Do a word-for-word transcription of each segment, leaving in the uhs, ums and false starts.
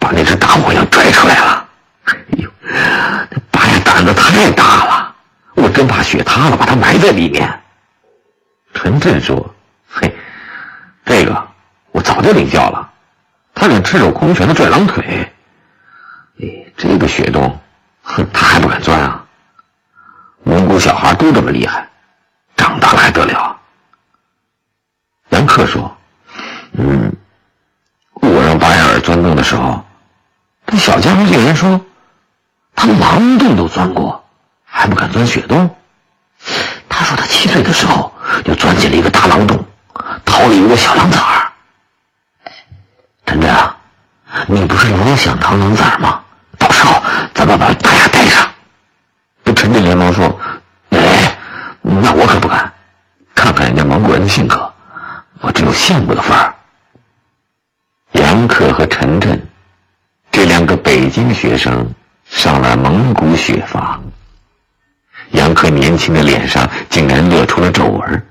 把那只大火羊拽出来了。哎呦，那八爷胆子太大了，我真怕雪塌了，把它埋在里面。陈震说：嘿，这个我早就领教了，他敢赤手空拳的拽狼腿，哎，这个雪洞，哼，他还不敢钻啊。蒙古小孩都这么厉害，长大了还得了。杨克说：嗯，我让巴彦尔钻洞的时候，这小家伙竟然说他狼洞都钻过，还不敢钻雪洞。他说他七岁的时候就钻进了一个大狼洞，掏了一窝小狼崽儿。陈震啊，你不是老想掏狼崽儿吗？到时候咱们把大牙带上。陈震连忙说：哎，那我可不敢，看看人家蒙古人的性格，我只有羡慕的份儿。杨克和陈震这两个北京学生上了蒙古雪法，杨克年轻的脸上竟然乐出了皱纹。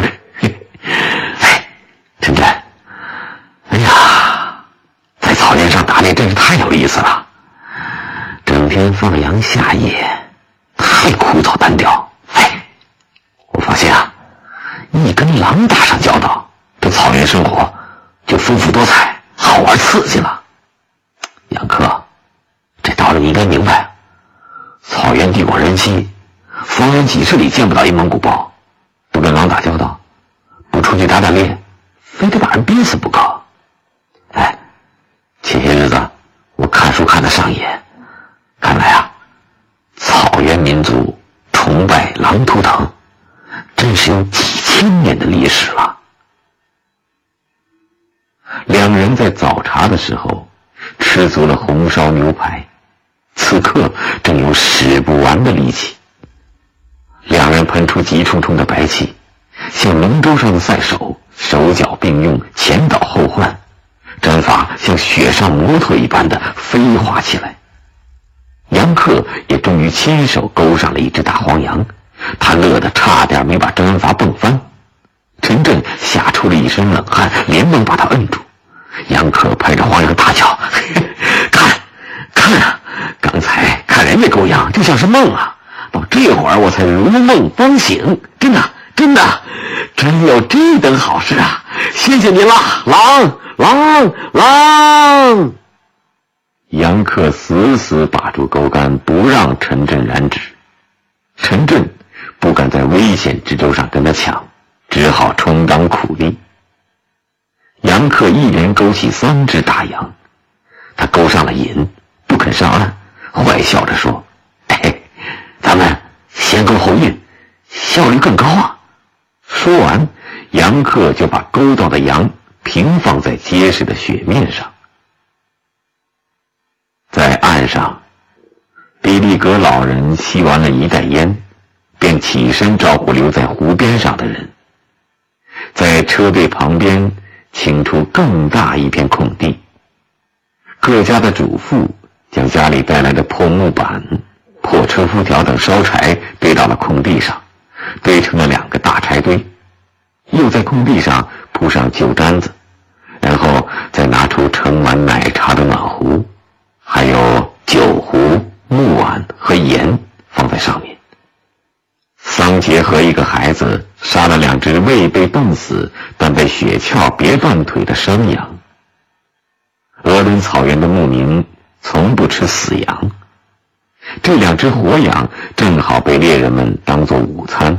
哎，陈震，哎呀，在草原上打猎真是太有意思了，整天放羊下野，太枯燥单调。哎，我发现啊，一跟狼打上交道，这草原生活就丰富多彩，好玩刺激了。杨克，这道理你应该明白，草原地广人稀，方圆几十里见不到一蒙古包，不跟狼打交道，不出去打打猎，非得把人逼死不可。哎，前些日子我看书看得上瘾，看来啊，草原民族崇拜狼图腾，真是有几千年的历史了。两人在早茶的时候吃足了红烧牛排，此刻正有使不完的力气。两人喷出急冲冲的白气，像龙舟上的赛手，手脚并用，前倒后换，针法像雪上摩托一般的飞滑起来。杨克也终于亲手勾上了一只大黄羊，他乐得差点没把针法蹦翻。陈震吓出了一身冷汗，连忙把他摁住。杨克拍着黄羊大叫：看看啊，刚才看人家勾羊就像是梦啊，到这会儿我才如梦方醒，真的真的真有这等好事啊，谢谢您了，狼狼狼。杨克死死把住钩竿，不让陈震染指。陈震不敢在危险之舟上跟他抢，只好充当苦力。杨克一连勾起三只大羊，他勾上了瘾，不肯上岸，坏笑着说：嘿，咱们先勾后运，效率更高啊。说完，杨克就把勾到的羊平放在结实的雪面上。在岸上，比利格老人吸完了一袋烟，便起身招呼留在湖边上的人，在车队旁边清出更大一片空地。各家的主妇将家里带来的破木板、破车夫条等烧柴堆到了空地上，堆成了两个大柴堆，又在空地上铺上旧毡子，然后再拿出盛满奶茶的暖壶，还有酒壶、木碗和盐放在上面。桑杰和一个孩子杀了两只未被冻死但被雪橇别断腿的山羊。鄂伦草原的牧民从不吃死羊，这两只活羊正好被猎人们当作午餐。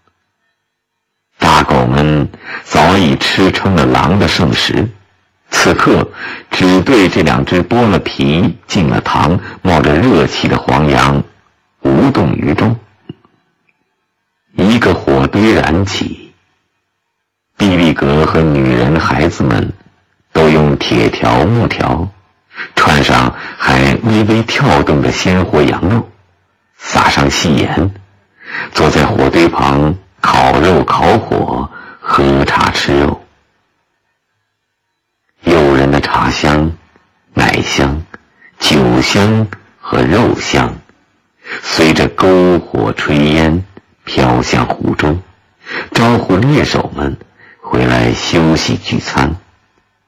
大狗们早已吃撑了狼的剩食，此刻只对这两只剥了皮、进了糖、冒着热气的黄羊无动于衷。一个火堆燃起，毕利格和女人孩子们都用铁条、木条串上还微微跳动的鲜活羊肉，撒上细盐，坐在火堆旁烤肉烤火，喝茶吃肉。诱人的茶香、奶香、酒香和肉香随着篝火炊烟飘向湖中，招呼猎手们回来休息聚餐。